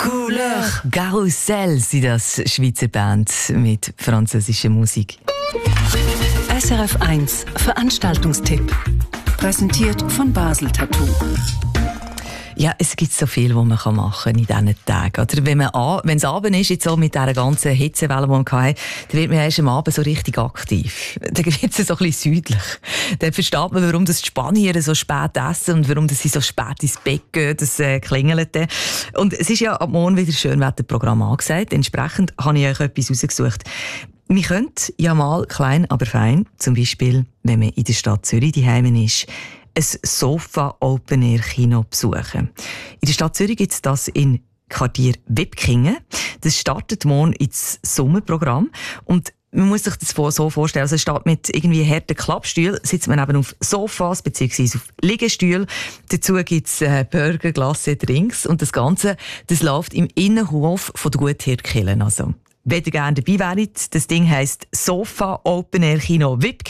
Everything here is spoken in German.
Couleur. Carousel sind das Schweizer Band mit französischer Musik. SRF 1 Veranstaltungstipp. Präsentiert von Basel Tattoo. Ja, es gibt so viel, was man machen kann in diesen Tagen. Oder wenn es Abend ist, jetzt so mit dieser ganzen Hitzewelle, die man hatte, dann wird man erst am Abend so richtig aktiv. Dann wird es so ein bisschen südlich. Dann versteht man, warum das die Spanier so spät essen und warum sie so spät ins Bett gehen. Das klingelt dann. Und es ist ja ab morgen wieder Schönwetterprogramm angesagt. Entsprechend habe ich euch etwas rausgesucht. Wir können ja mal klein, aber fein, zum Beispiel, wenn man in der Stadt Zürich daheim ist, ein Sofa-Open-Air-Kino besuchen. In der Stadt Zürich gibt es das in Quartier Wipkingen. Das startet morgen ins Sommerprogramm. Und man muss sich das so vorstellen, also statt mit irgendwie harten Klappstühlen sitzt man eben auf Sofas bzw. auf Liegestühlen. Dazu gibt es Burger, Glasse, Drinks und das Ganze, das läuft im Innenhof von der Guthirtkirche. Also, wenn ihr gerne dabei wäret, das Ding heisst Sofa Open Air Kino Wipkingen.